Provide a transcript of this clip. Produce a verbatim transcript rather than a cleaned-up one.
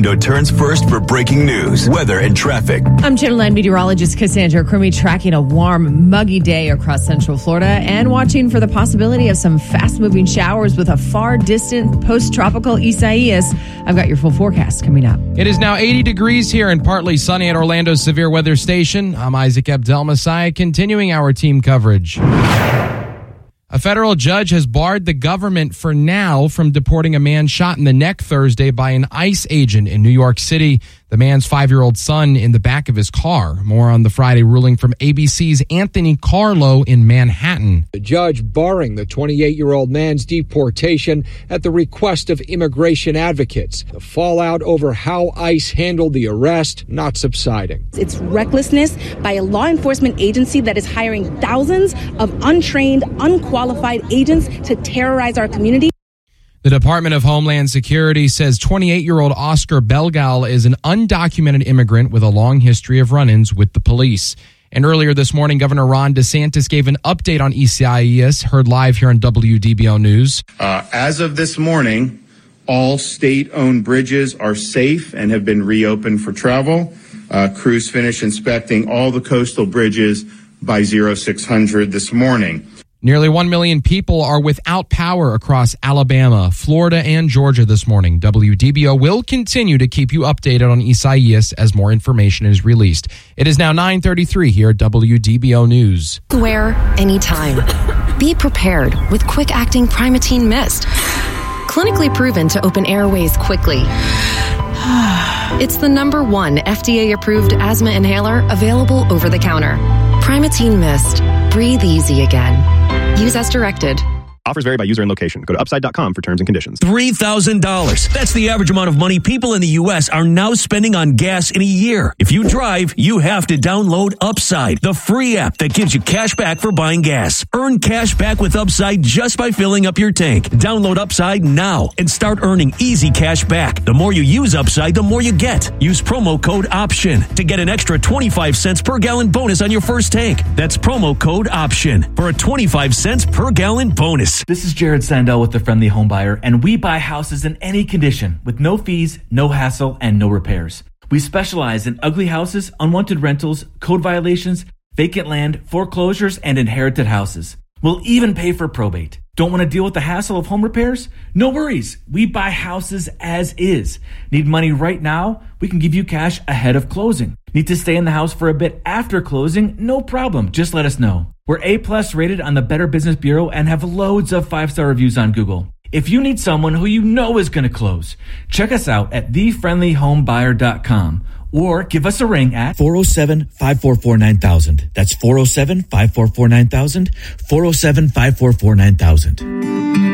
Orlando turns first for breaking news, weather, and traffic. I'm Channel nine meteorologist Cassandra Crummy, tracking a warm, muggy day across Central Florida and watching for the possibility of some fast-moving showers with a far-distant post-tropical Isaias. I've got your full forecast coming up. It is now eighty degrees here and partly sunny at Orlando's severe weather station. I'm Isaac Abdel-Messiah, continuing our team coverage. A federal judge has barred the government for now from deporting a man shot in the neck Thursday by an ICE agent in New York City. The man's five-year-old son in the back of his car. More on the Friday ruling from A B C's Anthony Carlo in Manhattan. The judge barring the twenty-eight-year-old man's deportation at the request of immigration advocates. The fallout over how ICE handled the arrest not subsiding. It's recklessness by a law enforcement agency that is hiring thousands of untrained, unqualified agents to terrorize our community. The Department of Homeland Security says twenty-eight-year-old Oscar Belgal is an undocumented immigrant with a long history of run-ins with the police. And earlier this morning, Governor Ron DeSantis gave an update on Isaias, heard live here on W D B O News. Uh, as of this morning, all state-owned bridges are safe and have been reopened for travel. Uh, crews finished inspecting all the coastal bridges by oh six hundred this morning. Nearly one million people are without power across Alabama, Florida, and Georgia this morning. W D B O will continue to keep you updated on Isaias as more information is released. It is now nine thirty-three here at W D B O News. Wear anytime. Be prepared with quick-acting Primatene Mist. Clinically proven to open airways quickly. It's the number one F D A-approved asthma inhaler available over the counter. Primatene Mist. Breathe easy again. Use as directed. Offers vary by user and location. Go to upside dot com for terms and conditions. three thousand dollars. That's the average amount of money people in the U S are now spending on gas in a year. If you drive, you have to download Upside, the free app that gives you cash back for buying gas. Earn cash back with Upside just by filling up your tank. Download Upside now and start earning easy cash back. The more you use Upside, the more you get. Use promo code OPTION to get an extra twenty-five cents per gallon bonus on your first tank. That's promo code OPTION for a twenty-five cents per gallon bonus. This is Jared Sandell with The Friendly Home Buyer, and we buy houses in any condition with no fees, no hassle, and no repairs. We specialize in ugly houses, unwanted rentals, code violations, vacant land, foreclosures, and inherited houses. We'll even pay for probate. Don't want to deal with the hassle of home repairs? No worries. We buy houses as is. Need money right now? We can give you cash ahead of closing. Need to stay in the house for a bit after closing? No problem. Just let us know. We're A-plus rated on the Better Business Bureau and have loads of five-star reviews on Google. If you need someone who you know is going to close, check us out at the friendly home buyer dot com or give us a ring at four oh seven, five four four, nine thousand. That's four oh seven, five four four, nine thousand, four oh seven, five four four, nine thousand.